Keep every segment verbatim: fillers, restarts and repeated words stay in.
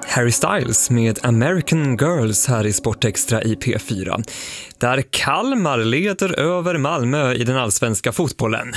Harry Styles med American Girls här i Sportextra i P fyra. Där Kalmar leder över Malmö i den allsvenska fotbollen.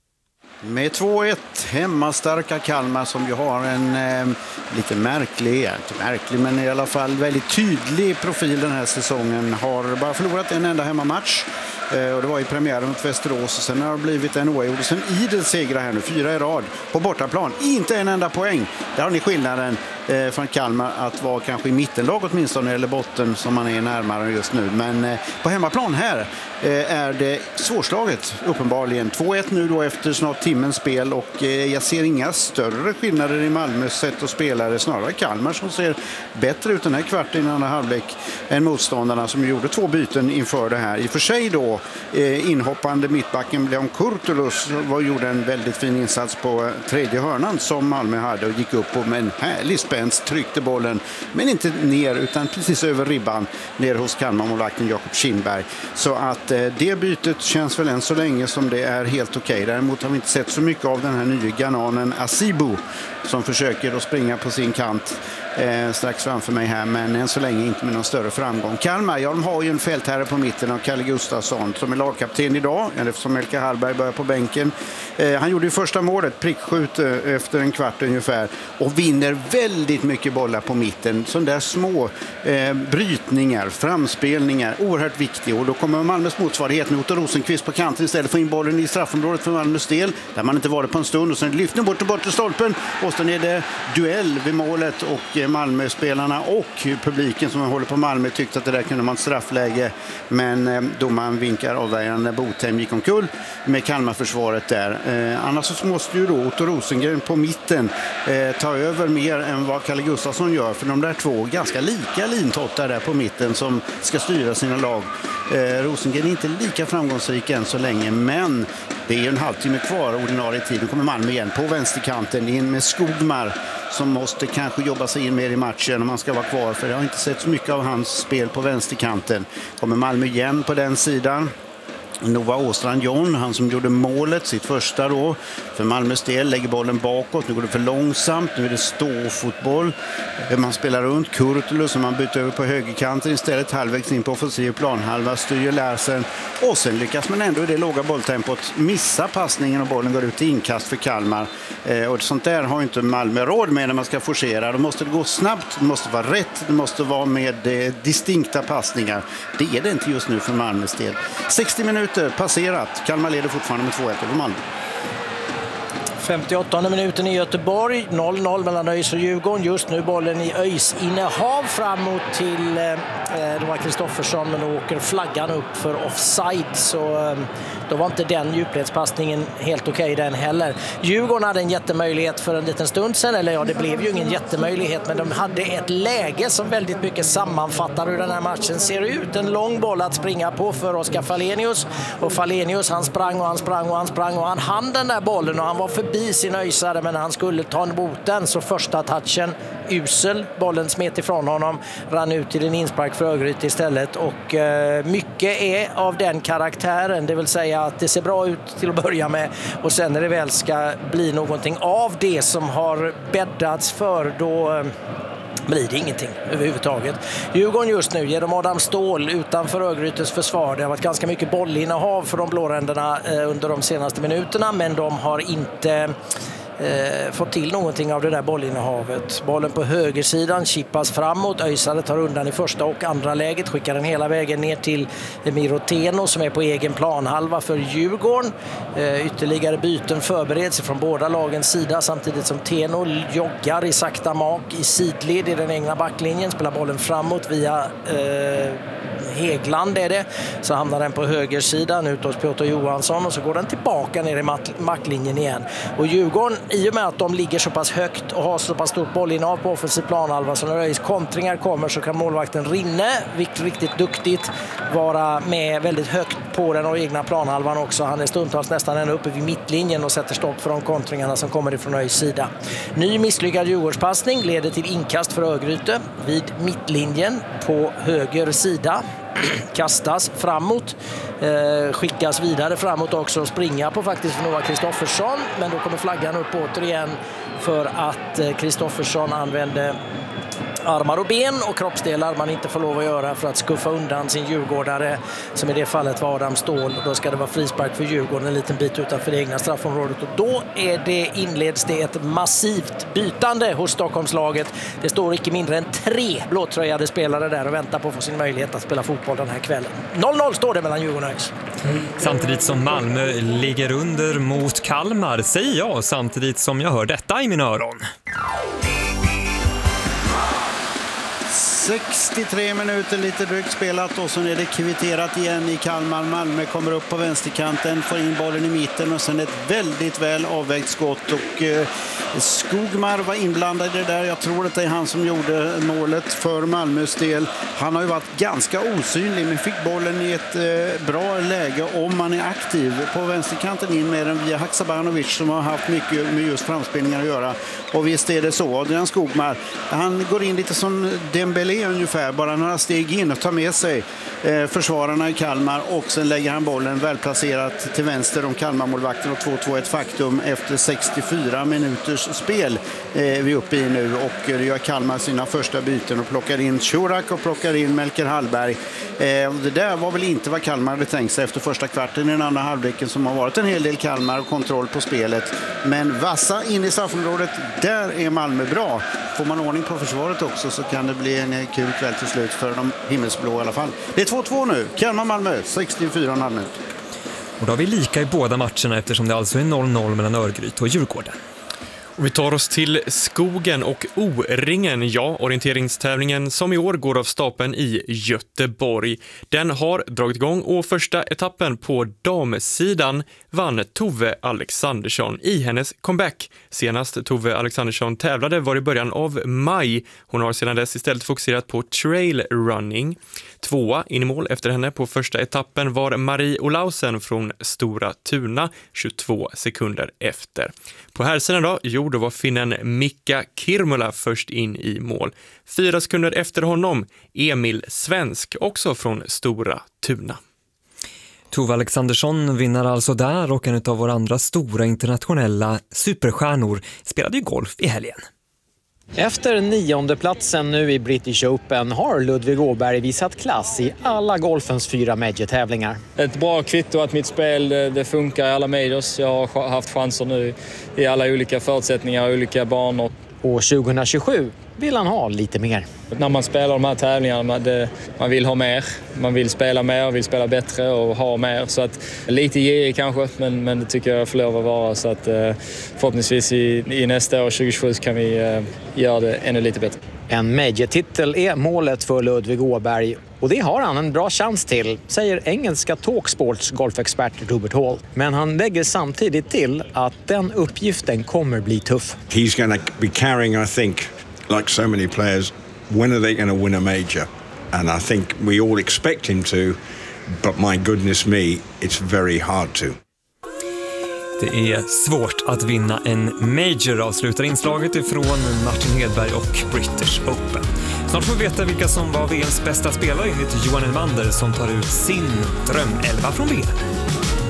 Med två ett hemmastarka Kalmar som ju har en eh, lite märklig, inte märklig men i alla fall väldigt tydlig profil den här säsongen. Har bara förlorat en enda hemmamatch. Eh, och det var i premiären mot Västerås och sen har det blivit en oavgjord och sen idel segra här nu, fyra i rad på bortaplan. Inte en enda poäng. Där har ni skillnaden eh, från Kalmar att vara kanske i mittenlag åtminstone eller botten som man är närmare just nu. Men eh, på hemmaplan här eh, är det svårslaget uppenbarligen. två ett nu då efter snart timmens spel och eh, jag ser inga större skillnader i Malmös sätt att spela. Det är snarare Kalmar som ser bättre ut den här kvarten i andra halvlek än motståndarna som gjorde två byten inför det här. I och för sig då eh, inhoppande mittbacken Leon Kurtulus var, gjorde en väldigt fin insats på tredje hörnan som Malmö hade och gick upp på med en härlig spänst, tryckte bollen men inte ner utan precis över ribban ner hos Kalmar-målvakten Jakob Kindberg. Så att eh, det bytet känns väl än så länge som det är helt okej. Däremot har vi inte sett så mycket av den här nya gananen Asibu som försöker att springa på sin kant eh, strax framför mig här, men än så länge inte med någon större framgång. Kalmar, ja, de har ju en fältherre på mitten av Kalle Gustafsson som är lagkapten idag, eller eftersom Melke Hallberg börjar på bänken. Eh, han gjorde ju första målet, prickskjut efter en kvart ungefär och vinner väldigt mycket bollar på mitten. Sådana där små eh, brytningar, framspelningar, oerhört viktigt. Och då kommer Malmös motsvarighet med Otto Rosenqvist på kanten istället för in bollen i straffområdet för Malmös del, där man inte varit på en stund och sen lyfter bort och bort till stolpen och sen är det duell vid målet och Malmö-spelarna och publiken som håller på Malmö tyckte att det där kunde man straffläge, men eh, domaren vinkar avvärjande. Botheim gick omkull med Kalmar-försvaret där. Eh, annars så måste ju då Otto Rosengren på mitten eh, ta över mer än vad Kalle Gustafsson gör, för de där två ganska lika lintottar där på mitten som ska styra sina lag. Eh, Rosengren är inte lika framgångsrik än så länge, men det är ju en halvtimme kvar ordinarie tid. Nu kommer Malmö igen på vänsterkanten in med Skogmar som måste kanske jobba sig in mer i matchen om man ska vara kvar, för jag har inte sett så mycket av hans spel på vänsterkanten. Kommer Malmö igen på den sidan. Nova Åstrand John, han som gjorde målet, sitt första då för Malmös del, lägger bollen bakåt. Nu går det för långsamt, nu är det ståfotboll. Man spelar runt Kurtulus som man byter över på högerkanten istället, halvvägs in på offensiv planhalva, styr Larsen och sen lyckas man ändå i det låga bolltempot missa passningen och bollen går ut i inkast för Kalmar. Eh, och sånt där har inte Malmö råd med när man ska forcera. Då måste det gå snabbt, det måste vara rätt, det måste vara med eh, distinkta passningar. Det är det inte just nu för Malmös del. sextio minuter passerat. Kalmar leder fortfarande med två ett över Malmö. femtioåttonde minuten i Göteborg, noll noll mellan ÖIS och Djurgården. Just nu bollen i ÖIS innehav framåt till eh, Noah Kristoffersson, men då åker flaggan upp för offside, så eh, då var inte den djupledspassningen helt okej den heller. Djurgården hade en jättemöjlighet för en liten stund sedan, eller ja, det blev ju ingen jättemöjlighet, men de hade ett läge som väldigt mycket sammanfattar hur den här matchen ser ut. En lång boll att springa på för Oskar Falenius, och Falenius han sprang och han sprang och han sprang och han hann den där bollen och han var förbi sin öjsare, men han skulle ta emot den, så första touchen usel, bollen smet ifrån honom, rann ut till en inspark för Örgryte istället, och eh, mycket är av den karaktären, det vill säga att det ser bra ut till att börja med och sen när det väl ska bli någonting av det som har bäddats för, då eh, blir det ingenting överhuvudtaget. Djurgården just nu genom Adam Ståhl utanför Örgrytes försvar. Det har varit ganska mycket bollinnehav för de blåränderna eh, under de senaste minuterna, men de har inte eh, fått till någonting av det där bollinnehavet. Bollen på högersidan chippas framåt. Öjsare tar undan i första och andra läget, skickar den hela vägen ner till Miro Teno som är på egen planhalva för Djurgården. Eh, ytterligare byten förbereds från båda lagens sida samtidigt som Teno joggar i sakta mak i sidled i den egna backlinjen, spelar bollen framåt via eh, Hegland är det, så hamnar den på högersidan ut hos Piotr Johansson och så går den tillbaka ner i macklinjen igen. Och Djurgården, i och med att de ligger så pass högt och har så pass stort bollinnehav på offensiv planhalva, så när ÖIS kontringar kommer så kan målvakten Rinne, vilket riktigt duktigt, vara med väldigt högt på den och egna planhalvan också. Han är stundtals nästan ända uppe vid mittlinjen och sätter stopp för de kontringarna som kommer ifrån ÖIS sida. Ny misslyckad Djurgårdspassning leder till inkast för Örgryte vid mittlinjen på höger sida. Kastas framåt, eh, skickas vidare framåt också och springa på faktiskt för Noah Kristoffersson, men då kommer flaggan upp återigen för att Kristoffersson använde armar och ben och kroppsdelar man inte får lov att göra för att skuffa undan sin djurgårdare, som i det fallet var Adam Ståhl. Då ska det vara frispark för Djurgården en liten bit utanför det egna straffområdet, och då är det, inleds det ett massivt bytande hos Stockholmslaget. Det står inte mindre än tre blåtröjade spelare där och väntar på att få sin möjlighet att spela fotboll den här kvällen. noll noll står det mellan Djurgården och ÖIS. Samtidigt som Malmö ligger under mot Kalmar, säger jag samtidigt som jag hör detta i mina öron. sextiotre minuter lite drygt spelat och så är det kvitterat igen i Kalmar. Malmö kommer upp på vänsterkanten, får in bollen i mitten och sen ett väldigt väl avvägt skott, och eh, Skogmar var inblandad i det där. Jag tror att det är han som gjorde målet för Malmös del. Han har ju varit ganska osynlig men fick bollen i ett eh, bra läge om man är aktiv på vänsterkanten in med den via Haksabanovic som har haft mycket med just framspelningar att göra. Och visst är det så. Adrian Skogmar, han går in lite som Dembélé ungefär, bara några steg in och tar med sig eh, försvararna i Kalmar, och sen lägger han bollen välplacerat till vänster om Kalmar-målvakten, och två två ett faktum efter sextiofyra minuters spel eh, vi är uppe i nu, och det gör Kalmar sina första byten och plockar in Shurak och plockar in Melker Hallberg. Eh, det där var väl inte vad Kalmar hade tänkt sig efter första kvarten i den andra halvleken, som har varit en hel del Kalmar och kontroll på spelet, men vassa in i straffområdet, där är Malmö bra. Får man ordning på försvaret också så kan det bli en kul kväll till slut för de himmelsblå i alla fall. Det är två två nu, Kalmar-Malmö, sextiofyra komma fem minut. Och då har vi lika i båda matcherna eftersom det alltså är noll noll mellan Örgryte och Djurgården. Och vi tar oss till Skogen och O-ringen, ja, orienteringstävlingen som i år går av stapeln i Göteborg. Den har dragit igång och första etappen på damsidan vann Tove Alexandersson i hennes comeback. Senast Tove Alexandersson tävlade var i början av maj. Hon har sedan dess istället fokuserat på trail running. Tvåa in i mål efter henne på första etappen var Marie Olausen från Stora Tuna, tjugotvå sekunder efter. På här sidan då, jo, då var finnen Mika Kirmula först in i mål. Fyra sekunder efter honom Emil Svensk, också från Stora Tuna. Tove Alexandersson vinner alltså där, och en av våra andra stora internationella superstjärnor spelade ju golf i helgen. Efter nionde platsen nu i British Open har Ludvig Åberg visat klass i alla golfens fyra major-tävlingar. Ett bra kvitto att mitt spel det, det funkar i alla majors. Jag har haft chanser nu i alla olika förutsättningar och olika banor. Och tjugohundratjugosju vill han ha lite mer. När man spelar de här tävlingarna, det, man vill ha mer. Man vill spela mer, vill spela bättre och ha mer. Så att, lite girig kanske, men, men det tycker jag får lov att vara. Så att, eh, förhoppningsvis i, i nästa år, tjugohundratjugosju, kan vi eh, göra det ännu lite bättre. En major-titel är målet för Ludvig Åberg, och det har han en bra chans till, säger engelska Talksports golfexpert Robert Hall. Men han lägger samtidigt till att den uppgiften kommer bli tuff. He's going to be carrying, I think, like so many players, when are they going to win a major? And I think we all expect him to, but my goodness me, it's very hard to. Det är svårt att vinna en major, avslutar inslaget ifrån Martin Hedberg och British Open. Snart får vi veta vilka som var V M:s bästa spelare enligt Johan Elmander, som tar ut sin drömelva från V M.